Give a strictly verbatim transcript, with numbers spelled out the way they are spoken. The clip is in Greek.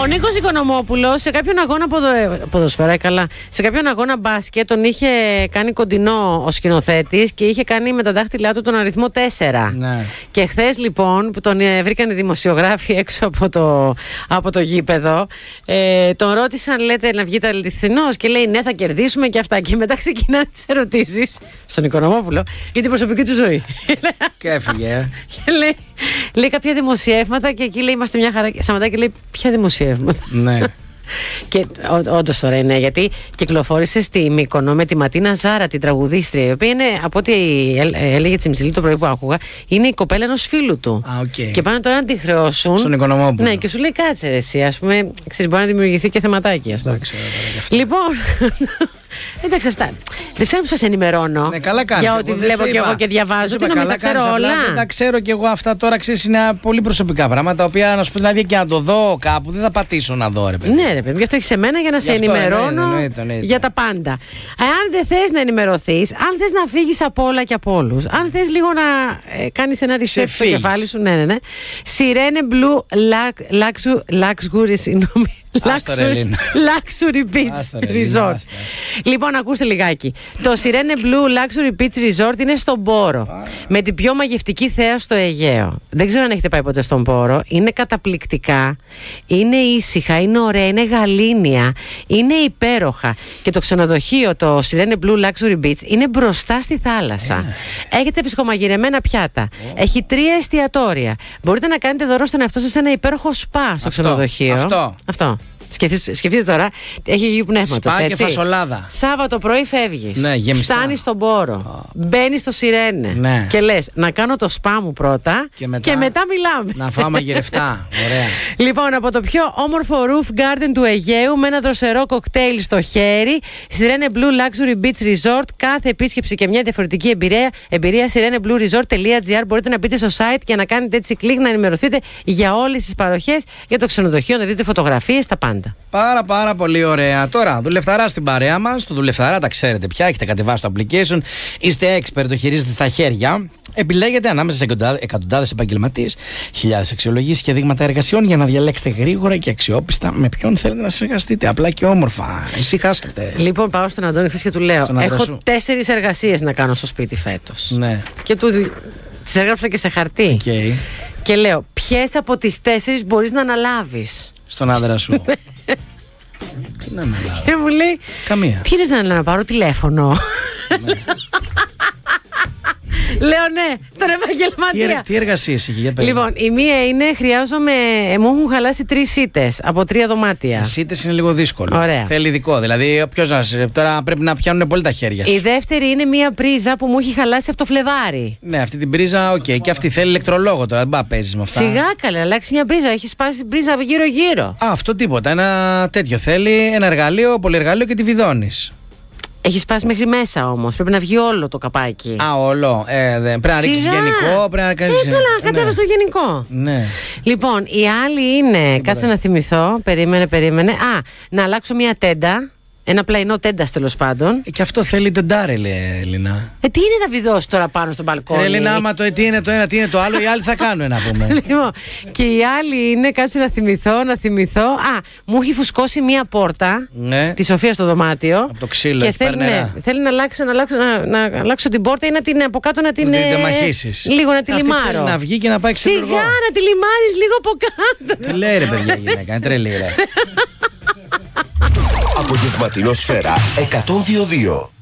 Ο Νίκος Οικονομόπουλος σε κάποιον αγώνα ποδο... ποδοσφαίρα, καλά, σε κάποιον αγώνα μπάσκετ τον είχε κάνει κοντινό ο σκηνοθέτης και είχε κάνει με τα δάχτυλά του τον αριθμό τέσσερα. Ναι. Και χθες λοιπόν που τον βρήκαν οι δημοσιογράφοι έξω από το, από το γήπεδο, ε, τον ρώτησαν, λέτε, να βγει αληθινός, και λέει ναι, θα κερδίσουμε και αυτά. Και μετά ξεκινάνε τις ερωτήσεις στον Οικονομόπουλο για την προσωπική του ζωή. Και έφυγε. Και λέει, λέει κάποια δημοσιεύματα και εκεί λέει είμαστε μια χαρά. Σταματάει και λέει ποια δημοσιεύματα. Ναι. Και όντως τώρα είναι, γιατί κυκλοφόρησε στη Μύκονο με τη Ματίνα Ζάρα, την τραγουδίστρια, η οποία είναι, από ό,τι έλεγε Τσιμψιλή το πρωί που άκουγα, είναι η κοπέλα ενός φίλου του. Α, okay. Και πάνε τώρα να τη χρεώσουν. Στον Οικονομόπουλο. Ναι, και σου λέει κάτσε ρε, εσύ, ας πούμε, ξέρεις, μπορεί να δημιουργηθεί και θεματάκι, ας πούμε. Λοιπόν. Εντάξει, αυτά. Δεν ξέρω που σας ενημερώνω. Ναι, καλά κάνεις. Για ό,τι βλέπω και εγώ και διαβάζω. Τι νομίζω, τα ξέρω όλα. Δεν τα ξέρω και εγώ αυτά τώρα, ξέρεις, είναι πολύ προσωπικά πράγματα. Τα οποία, να σου πω, δηλαδή, και να το δω κάπου, δεν θα πατήσω να δω, ρε παιδί. Ναι, ρε παιδί, γι' αυτό έχει σε μένα για να σε ενημερώνω για τα πάντα. Αν δεν θες να ενημερωθείς, αν θες να φύγεις από όλα και από όλους, αν θες λίγο να ε, κάνεις ένα reset στο κεφάλι σου, ναι, ναι, ναι. Sirene Blue Luxury, συγγνώμη. Luxury Beach Resort. Λοιπόν, ακούστε λιγάκι. Το Sirene Blue Luxury Beach Resort είναι στον Πόρο. Με την πιο μαγευτική θέα στο Αιγαίο. Δεν ξέρω αν έχετε πάει ποτέ στον Πόρο. Είναι καταπληκτικά. Είναι ήσυχα, είναι ωραία, είναι γαλήνια. Είναι υπέροχα. Και το ξενοδοχείο, το Sirene Blue Luxury Beach, είναι μπροστά στη θάλασσα. Έχετε ψυχομαγειρεμένα πιάτα. Έχει τρία εστιατόρια. Μπορείτε να κάνετε δώρο στον εαυτό σας ένα υπέροχο σπα στο ξενοδοχείο. Αυτό. Αυτό. Σκεφτείτε, σκεφτείτε τώρα, έχει γη πνεύματος. Σπα και φασολάδα. Σάββατο πρωί φεύγεις. Ναι, γεμιστά. Φτάνεις στον Πόρο. Oh. Μπαίνεις στο Σιρένε. Ναι. Και λες να κάνω το σπα μου πρώτα και μετά, και μετά μιλάμε. Να φάω μαγειρευτά. Ωραία. Λοιπόν, από το πιο όμορφο roof garden του Αιγαίου με ένα δροσερό κοκτέιλ στο χέρι. Sirene Blue Luxury Beach Resort. Κάθε επίσκεψη και μια διαφορετική εμπειρία. Εμπειρία sirene blue resort τελεία gr. Μπορείτε να μπείτε στο site και να κάνετε έτσι κλικ να ενημερωθείτε για όλες τις παροχές, για το ξενοδοχείο, να δείτε φωτογραφίες, τα πάντα. Πάρα πάρα πολύ ωραία. Τώρα, δουλευταρά στην παρέα μας. Το δουλευταρά τα ξέρετε πια, έχετε κατεβάσει το application. Είστε expert, το χειρίζετε στα χέρια. Επιλέγετε ανάμεσα σε εκατοντάδες επαγγελματίες, χιλιάδες αξιολογήσεις και δείγματα εργασιών για να διαλέξετε γρήγορα και αξιόπιστα με ποιον θέλετε να συνεργαστείτε. Απλά και όμορφα. Ησυχάσετε. Λοιπόν, πάω στον Αντώνη χθες και του λέω: έχω τέσσερις εργασίες να κάνω στο σπίτι φέτος. Ναι. Και του τις έγραψα και σε χαρτί. Okay. Και λέω: ποιες από τις τέσσερις μπορείς να αναλάβεις? Στον άντρα σου. Τι να αναλάβω? Και μου λέει: καμία. Τι είναι να πάρω τηλέφωνο? Ναι. Λέω ναι, τον επαγγελματία. Τι, τι εργασίες έχει, για πέρα? Λοιπόν, η μία είναι χρειάζομαι. Μου έχουν χαλάσει τρεις σίτες από τρία δωμάτια. Οι σίτες είναι λίγο δύσκολο. Ωραία. Θέλει ειδικό. Δηλαδή, ποιος να. Τώρα πρέπει να πιάνουν πολύ τα χέρια σου. Η δεύτερη είναι μία πρίζα που μου έχει χαλάσει από το Φλεβάρι. Ναι, αυτή την πρίζα, οκ. Okay. Και αυτή θέλει ηλεκτρολόγο τώρα. Δεν πάει να παίζει με αυτά. Σιγά καλέ, αλλάξει μια πρίζα. Έχει σπάσει την πρίζα γύρω-γύρω. Α, αυτό τίποτα. Ένα τέτοιο θέλει. Ένα εργαλείο, πολυεργαλείο και τη βιδώνεις. Έχει σπάσει μέχρι μέσα όμως. Πρέπει να βγει όλο το καπάκι. Α, όλο. Ε, δε, πρέπει να ρίξει γενικό. Πρέπει να κάνεις... Ε, καλά, κατέβα στο γενικό. Ναι. Λοιπόν, η άλλη είναι. Κάτσε να θυμηθώ. Περίμενε, περίμενε. Α, να αλλάξω μια τέντα. Ένα πλαϊνό τέντα τέλος πάντων. Ε, και αυτό θέλει τεντάρε, λέει Ελίνα. Ε, τι είναι να βιδώσει τώρα πάνω στο μπαλκόνι? Ε, Ελίνα, άμα το ε, τι είναι το ένα, τι είναι το άλλο, οι άλλοι θα κάνουν να πούμε. Λοιπόν, και η άλλη είναι, κάτσε να θυμηθώ, να θυμηθώ. Α, μου έχει φουσκώσει μία πόρτα. Ναι. Τη Σοφία στο δωμάτιο. Από το ξύλο, και θέλει, ναι, θέλει να αλλάξω, να, αλλάξω, να, να αλλάξω την πόρτα ή να την από κάτω να την. Να την μαχήσεις. Λίγο να τη λιμάρω. Θέλει να βγει και να πάει ξύλο. Σιγά να τη λιμάρεις λίγο από κάτω. Τι λέει ρε παιδιά, γυναίκα, είναι τρελή ρε. Απογευματινό Σφαίρα εκατόν δύο δύο.